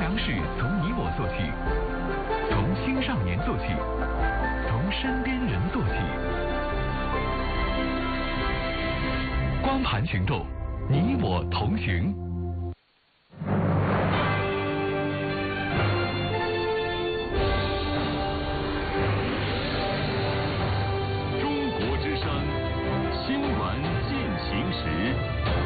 良事从你我做起，从青少年做起，从身边人做起。光盘行动，你我同行。中国之声新闻进行时。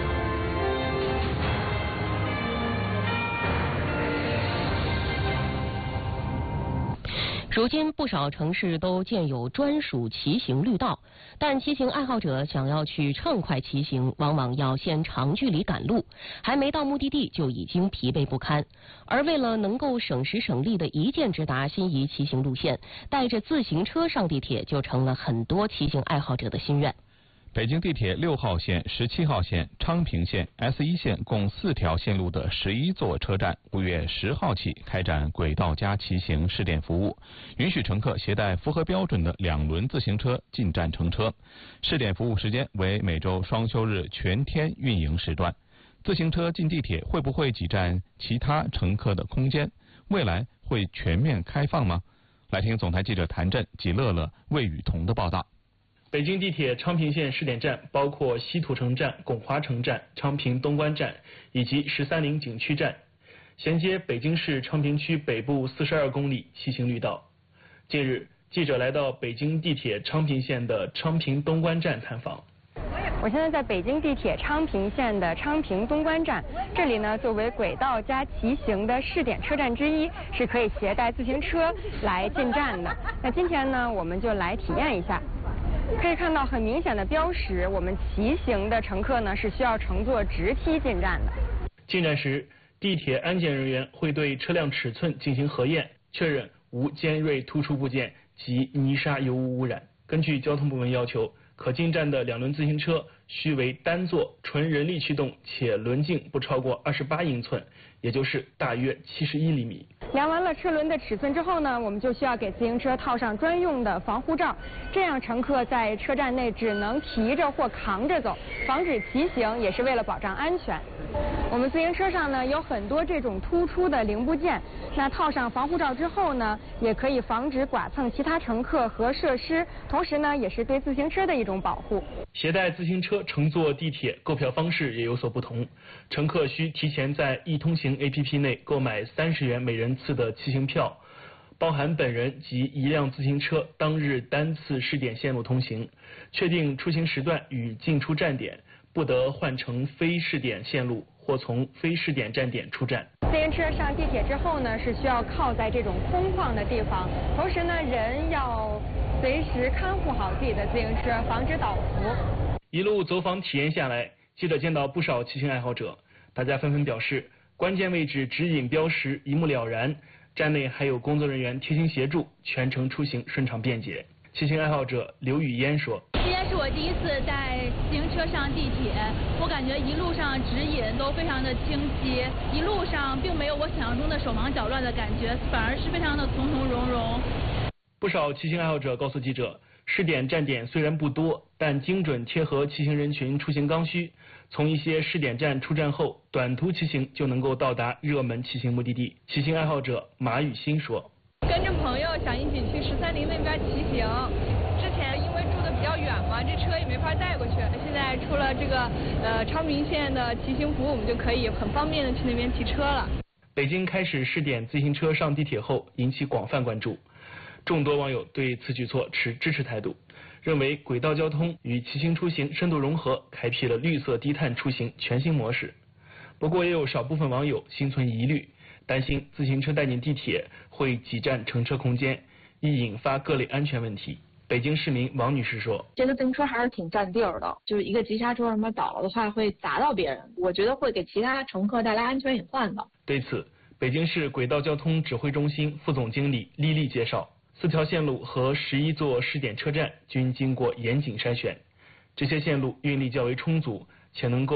如今不少城市都建有专属骑行绿道，但骑行爱好者想要去畅快骑行，往往要先长距离赶路，还没到目的地就已经疲惫不堪。而为了能够省时省力的一箭直达心仪骑行路线，带着自行车上地铁就成了很多骑行爱好者的心愿。 北京地铁6号线、17号线、昌平线、S1线共4条线路的11座车站5月10号起开展轨道加骑行试点服务，允许乘客携带符合标准的2轮自行车进站乘车。试点服务时间为每周双休日全天运营时段。自行车进地铁会不会挤占其他乘客的空间？未来会全面开放吗？来听总台记者谭震、纪乐乐、魏雨桐的报道。 北京地铁昌平线试点站包括西土城站、拱华城站、昌平东关站以及13陵景区站，衔接北京市昌平区北部42公里骑行绿道。近日，记者来到北京地铁昌平线的昌平东关站探访。 我现在在北京地铁昌平线的昌平东关站，这里呢作为轨道加骑行的试点车站之一，是可以携带自行车来进站的。那今天呢，我们就来体验一下。可以看到很明显的标识，我们骑行的乘客呢是需要乘坐直梯进站的。 进站时，地铁安检人员会对车辆尺寸进行核验，确认无尖锐突出部件及泥沙油污污染。根据交通部门要求，可进站的2轮自行车需为单座、纯人力驱动，且轮径不超过28英寸，也就是大约71厘米。 量完了车轮的尺寸之后呢，我们就需要给自行车套上专用的防护罩，这样乘客在车站内只能提着或扛着走，防止骑行，也是为了保障安全。我们自行车上呢有很多这种突出的零部件，那套上防护罩之后呢，也可以防止剐蹭其他乘客和设施，同时呢也是对自行车的一种保护。 携带自行车乘坐地铁购票方式也有所不同，乘客需提前在易通行 APP 内购买30元每人次的骑行票，包含本人及1辆自行车当日单次试点线路通行，确定出行时段与进出站点，不得换乘非试点线路或从非试点站点出站。 自行车上地铁之后呢，是需要靠在这种空旷的地方，同时呢，人要随时看护好自己的自行车，防止倒伏。 一路走访体验下来，记者见到不少骑行爱好者，大家纷纷表示，关键位置指引标识一目了然，站内还有工作人员贴心协助，全程出行顺畅便捷。骑行爱好者刘雨嫣说：“ 今天是我第一次带自行车上地铁，我感觉一路上指引都非常的清晰，一路上并没有我想象中的手忙脚乱的感觉，反而是非常的从从容容。” 不少骑行爱好者告诉记者，试点站点虽然不多，但精准贴合骑行人群出行刚需。从一些试点站出站后，短途骑行就能够到达热门骑行目的地。骑行爱好者马雨欣说：“ 跟着朋友想一起去13陵那边骑行，之前因为住的比较远嘛，这车也没法带过去。现在出了这个昌平线的骑行服务，我们就可以很方便的去那边骑车了。” 北京开始试点自行车上地铁后，引起广泛关注。众多网友对此举措持支持态度，认为轨道交通与骑行出行深度融合，开辟了绿色低碳出行全新模式。不过也有少部分网友心存疑虑，担心自行车带进地铁会挤占乘车空间，易引发各类安全问题。北京市民王女士说：“ 这个自行车还是挺占地儿的，就是一个急刹车什么倒了的话会砸到别人，我觉得会给其他乘客带来安全隐患的。” 对此，北京市轨道交通指挥中心副总经理丽丽介绍，4条线路和11座试点车站均经过严谨筛选，这些线路运力较为充足，且能够